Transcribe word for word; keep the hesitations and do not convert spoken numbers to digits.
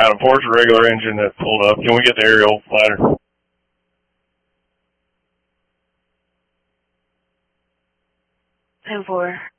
Adam four is a regular engine that pulled up. Can we get the aerial ladder? ten four.